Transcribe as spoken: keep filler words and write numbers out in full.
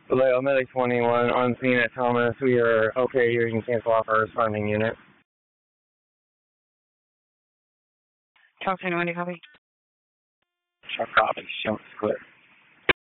Vallejo, Medic twenty-one, on scene at Thomas. We are okay here. You can cancel off our responding unit. Talk to anyone, copy. Sharp copy. Show us clear.